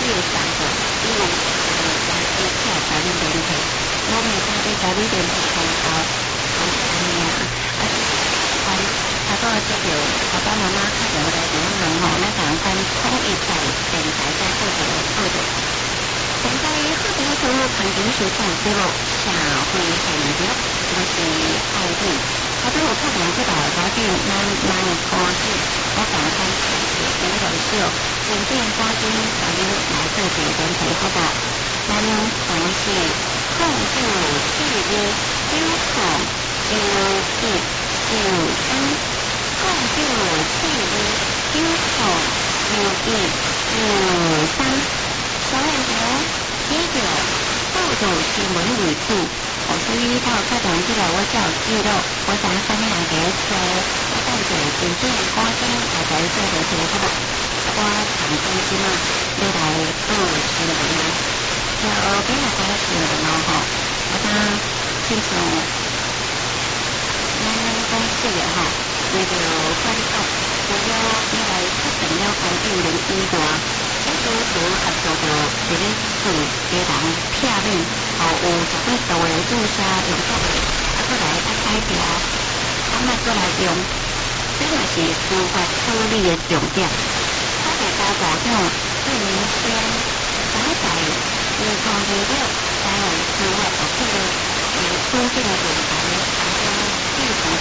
上的，因为加一跳才能连起，我们加一才能连起通道，通安呀，他个这个爸爸妈妈较了解怎样能吼，咱讲分统一在电台在做个做着。现在好多做环境修改对无？社会现状就是环境。我都有看到这个条件，咱高兴，我讲咱有点少，真正高兴咱们来做这个问题，好不好？咱但是控制气味，有控有一有三，控制气味，有控有一有三，小两条，接着报道新闻为主。我注意到这段这个我叫记录，我想上面两个车，我带着真正高兴来在做的这个好不好？我长中心嘛，要来做新闻啊，就给大家新闻咯吼，我当听从咱公司的吼，为着管理，为了要来确定了环境人意外。这都是合作到一个厝家人片面，有十几度的注射用作，过来改掉，过来用，这个是司法处理的重点。我哋交部长对民间在2026台湾司法局处理的问题当中进行调